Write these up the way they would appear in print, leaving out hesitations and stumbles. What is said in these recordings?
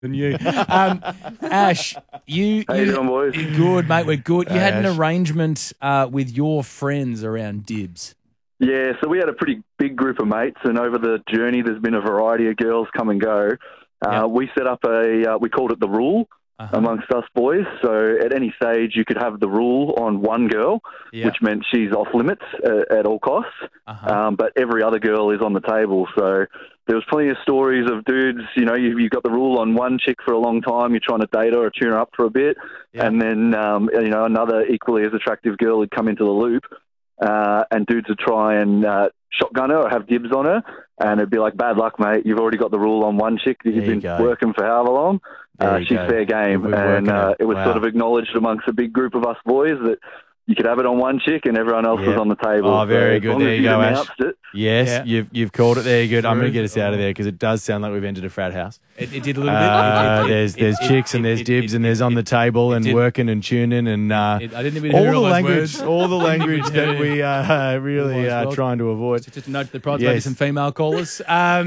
than you. Ash, you doing, boys? You're good, mate. We're good. You had an Ash. arrangement with your friends around dibs. Yeah, so we had a pretty big group of mates, and over the journey, there's been a variety of girls come and go. We set up we called it the rule amongst us boys. So at any stage, you could have the rule on one girl, which meant she's off limits at all costs. But every other girl is on the table. So there was plenty of stories of dudes, you've got the rule on one chick for a long time, you're trying to date her or tune her up for a bit, and then, another equally as attractive girl would come into the loop, and dudes would try and shotgun her or have dibs on her, and it'd be like, bad luck, mate, you've already got the rule on one chick that you've been working for however long. She's fair game. And it was sort of acknowledged amongst a big group of us boys that you could have it on one chick and everyone else was on the table. Oh, very good. There you go, Ash. Yes, Yeah. you've called it there. Good. I'm going to get us out of there because it does sound like we've entered a frat house. It did a little bit. There's chicks and there's dibs and there's on the table and working and tuning and I didn't even all hear the all those language, words. all the language that we really are well. trying to avoid. Just a note to the prize, maybe some female callers. Wow,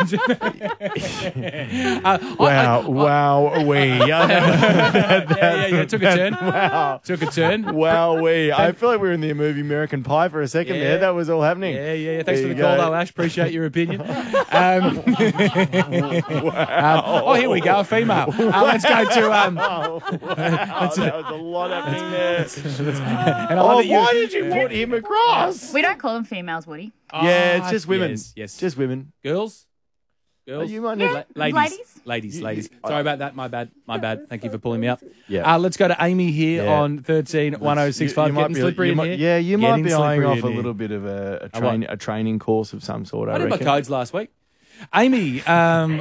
yeah. Took a turn. Wow. Took a turn. Wowee. I feel like we were in the movie American Pie for a second there. That was all happening. Yeah. Thanks for the call, though, Ash. Appreciate your opinion. Oh, here we go. A female. Let's go to... that was a lot happening there. and I love that why did you put him across? We don't call them females, Woody. Yeah, it's just women. Yes. Just women. Girls? You might need Ladies. Sorry about that. My bad. Thank you for pulling me up. Yeah. Let's go to Amy here on 131065. Getting slippery in here. Yeah, you might be eyeing off a here. little bit of a training course of some sort, I I did my reckon. codes last week. Amy, on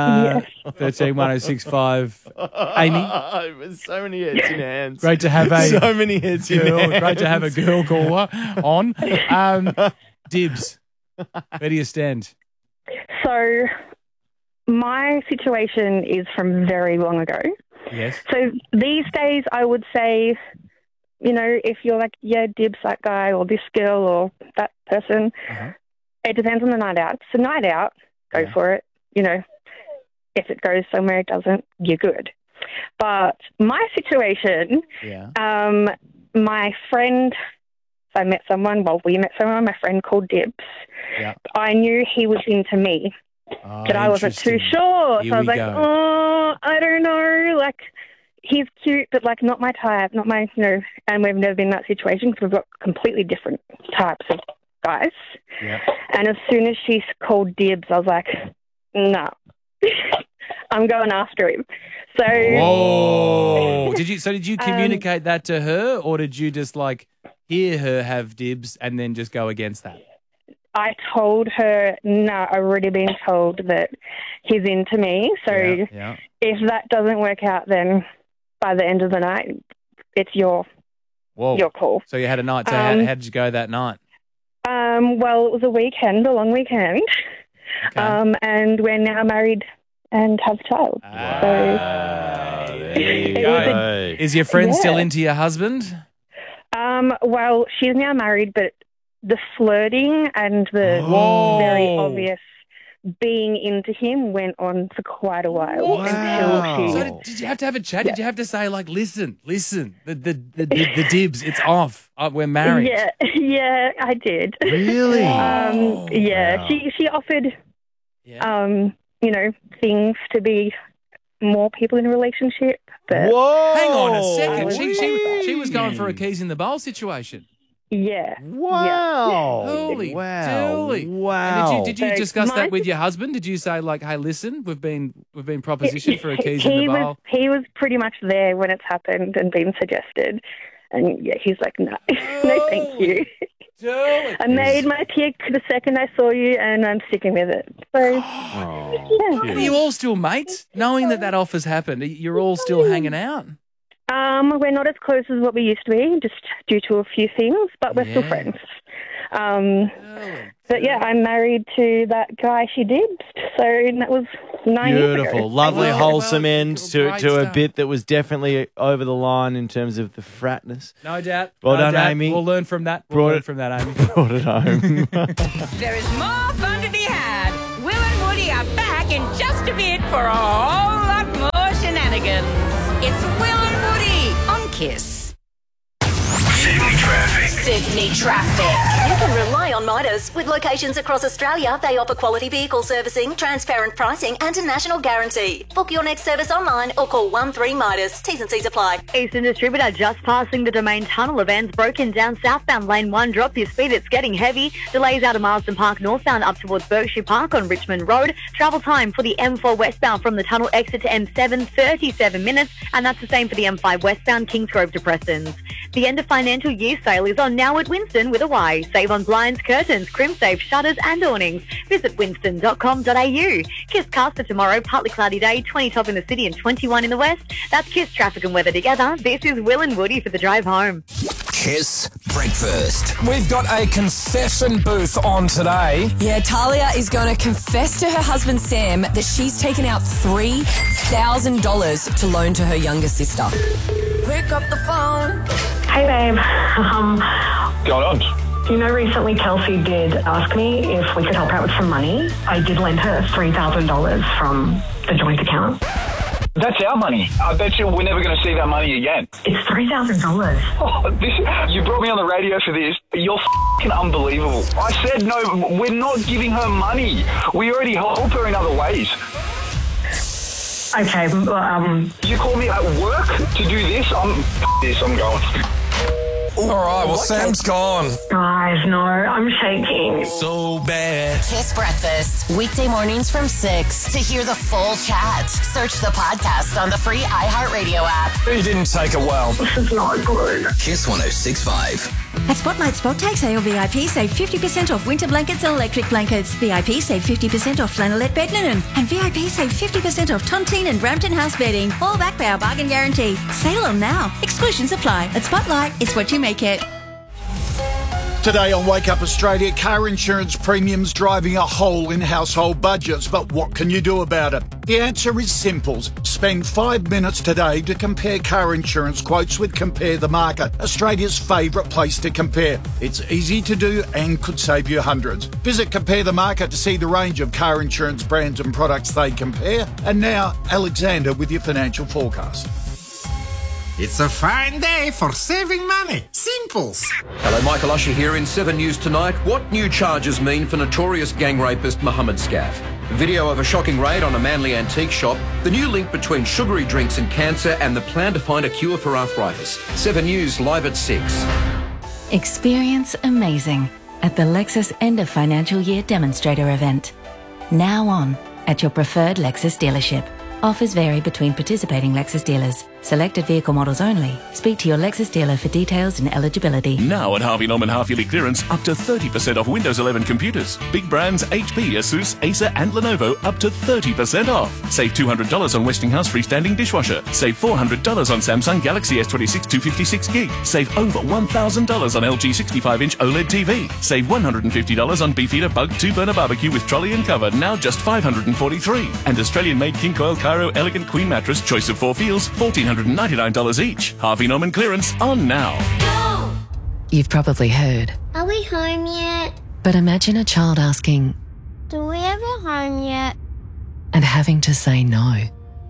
131065. Amy, There's so many heads in hands. great to have a So many heads in girl. hands. Great to have a girl caller on. Dibs, where do you stand? So my situation is from very long ago. Yes. So these days I would say, if you're like, dibs that guy or this girl or that person, it depends on the night out. If it's a night out, go for it. If it goes somewhere it doesn't, you're good. But my situation, my friend, I met someone, we met someone, my friend called Dibs. Yeah. I knew he was into me, but I wasn't too sure. So I was like, I don't know. Like, he's cute, but like not my type, not my, and we've never been in that situation because we've got completely different types of guys. Yeah. And as soon as she called Dibs, I was like, no, I'm going after him. So, Whoa! Did you communicate that to her, or did you just like hear her have dibs and then just go against that? I told her, no, I've already been told that he's into me. So if that doesn't work out, then by the end of the night, it's your call. So you had a night. So how did you go that night? Well, it was a long weekend, and we're now married and have a child. There you go. Is your friend still into your husband? Well, she's now married, but the flirting and the very obvious being into him went on for quite a while. So did you have to have a chat? Did you have to say, like, listen, the dibs, it's off. We're married. Yeah, I did. Really? Wow. She offered, things to be more people in a relationship. But Whoa! Hang on a second. She was going for a keys in the bowl situation. Yeah. Wow. Holy wow. dooly. Wow. And did you So discuss my- that with your husband? Did you say, like, hey, listen, we've been propositioned for a keys in the bowl? He was pretty much there when it's happened and been suggested. And he's like, no, no, thank you. I made my pick the second I saw you, and I'm sticking with it. So, Are you all still mates? Knowing that offer's happened, you're all still hanging out? we're not as close as what we used to be, just due to a few things, but we're still friends. But yeah, I'm married to that guy she did, so that was 9 years ago. Beautiful, lovely, wholesome end great to a stuff. bit that was definitely over the line in terms of the fratness. No doubt. Well no done, doubt. Amy. We'll learn from that. Brought We'll learn it- from that, Amy. Brought it home. There is more fun to be had. Will and Woody are back in just a bit for a whole lot more. City traffic. You can rely on Midas. With locations across Australia, they offer quality vehicle servicing, transparent pricing and a national guarantee. Book your next service online or call 13 Midas. T's and C's apply. Eastern Distributor just passing the Domain Tunnel. A van's broken down southbound lane 1. Drop your speed, it's getting heavy. Delays out of Marsden Park northbound up towards Berkshire Park on Richmond Road. Travel time for the M4 westbound from the tunnel exit to M7, 37 minutes. And that's the same for the M5 westbound Kingsgrove to Prestons. The end of financial year sale is on now at Winston with a Y. Save on blinds, curtains, CrimSafe, shutters and awnings. Visit winston.com.au. Kiss cast for tomorrow, partly cloudy day, 20 top in the city and 21 in the west. That's Kiss traffic and weather together. This is Will and Woody for the drive home. Kiss Breakfast. We've got a confession booth on today. Yeah, Talia is going to confess to her husband Sam that she's taken out $3,000 to loan to her younger sister. Pick up the phone. Hey babe, What's going on? you know recently Kelsey did ask me if we could help out with some money. I did lend her $3,000 from the joint account. That's our money. I bet you we're never going to see that money again. It's $3,000. Oh, you brought me on the radio for this. You're f***ing unbelievable. I said no, we're not giving her money. We already help her in other ways. Okay, You call me at work to do this? I'm going. All right, well, Sam's gone. Guys, no, I'm shaking. So bad. Kiss Breakfast. Weekday mornings from 6. To hear the full chat, search the podcast on the free iHeartRadio app. You didn't take it well. This is not good. Kiss 106.5. At Spotlight Spot-Take sale, VIP save 50% off winter blankets and electric blankets. VIP save 50% off flannelette bed linen. And VIP save 50% off Tontine and Brampton House bedding. All backed by our bargain guarantee. Sale on now. Exclusions apply. At Spotlight, it's what you make it. Today on Wake Up Australia, car insurance premiums driving a hole in household budgets. But what can you do about it? The answer is simple. Spend 5 minutes today to compare car insurance quotes with Compare the Market, Australia's favourite place to compare. It's easy to do and could save you hundreds. Visit Compare the Market to see the range of car insurance brands and products they compare. And now, Alexander with your financial forecast. It's a fine day for saving money. Simples. Hello, Michael Usher here in 7 News Tonight. What new charges mean for notorious gang rapist Mohammed Scaff? A video of a shocking raid on a Manly antique shop, the new link between sugary drinks and cancer, and the plan to find a cure for arthritis. 7 News live at 6. Experience amazing at the Lexus End of Financial Year Demonstrator event. Now on at your preferred Lexus dealership. Offers vary between participating Lexus dealers. Selected vehicle models only. Speak to your Lexus dealer for details and eligibility. Now at Harvey Norman half-yearly clearance, up to 30% off Windows 11 computers. Big brands HP, Asus, Acer and Lenovo up to 30% off. Save $200 on Westinghouse freestanding dishwasher. Save $400 on Samsung Galaxy S26 256GB. Save over $1,000 on LG 65-inch OLED TV. Save $150 on Beefeater Bug 2-burner barbecue with trolley and cover, now just $543. And Australian-made King Coil Cairo Elegant Queen Mattress, choice of 4 feels, $1,499 each. Harvey Norman clearance on now. Go! You've probably heard. Are we home yet? But imagine a child asking, Do we ever home yet? and having to say no.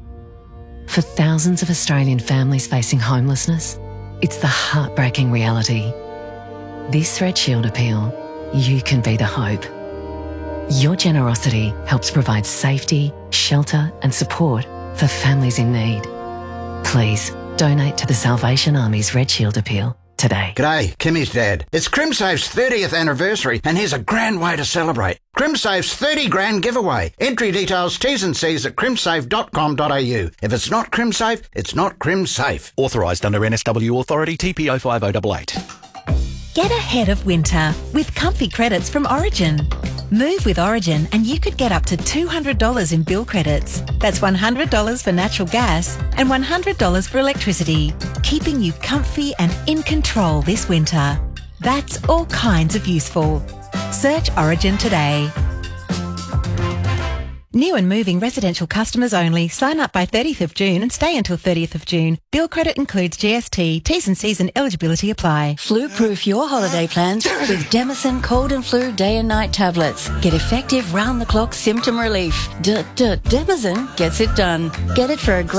For thousands of Australian families facing homelessness, it's the heartbreaking reality. This Red Shield appeal, you can be the hope. Your generosity helps provide safety, shelter and support for families in need. Please donate to the Salvation Army's Red Shield appeal today. G'day, Kimmy's dad. It's CrimSafe's 30th anniversary and here's a grand way to celebrate. CrimSafe's 30 grand giveaway. Entry details, T's and C's at crimsafe.com.au. If it's not CrimSafe, it's not CrimSafe. Authorised under NSW Authority TPO 5088. Get ahead of winter with comfy credits from Origin. Move with Origin and you could get up to $200 in bill credits. That's $100 for natural gas and $100 for electricity, keeping you comfy and in control this winter. That's all kinds of useful. Search Origin today. New and moving residential customers only. Sign up by 30th of June and stay until 30th of June. Bill credit includes GST. T's and C's and eligibility apply. Flu-proof your holiday plans with Demison Cold and Flu Day and Night tablets. Get effective round-the-clock symptom relief. Demison gets it done. Get it for a great